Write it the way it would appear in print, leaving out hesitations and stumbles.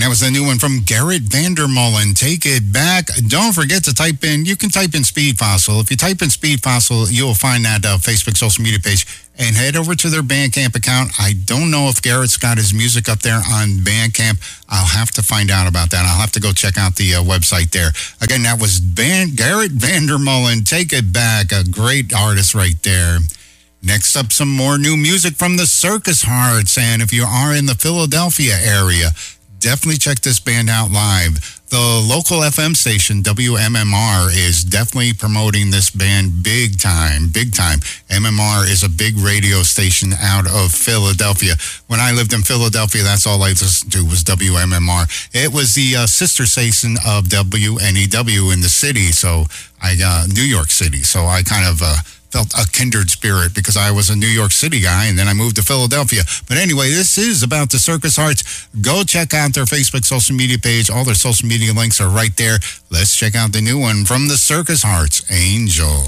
was a new one from Garrett Vandermolen. Take It Back. Don't forget to type in, you can type in Speed Fossil. If you type in Speed Fossil, you'll find that Facebook social media page and head over to their Bandcamp account. I don't know if Garrett's got his music up there on Bandcamp. I'll have to find out about that. I'll have to go check out the website there. Again, that was Garrett Vandermolen. Take It Back. A great artist right there. Next up, some more new music from the Circus Hearts. And if you are in the Philadelphia area, definitely check this band out live. The local FM station, WMMR, is definitely promoting this band big time, big time. MMR is a big radio station out of Philadelphia. When I lived in Philadelphia, that's all I listened to was WMMR. It was the sister station of WNEW in the city, so New York City. So I kind of felt a kindred spirit because I was a New York City guy and then I moved to Philadelphia. But anyway, this is about the Circus Hearts. Go check out their Facebook social media page. All their social media links are right there. Let's check out the new one from the Circus Hearts, Angel.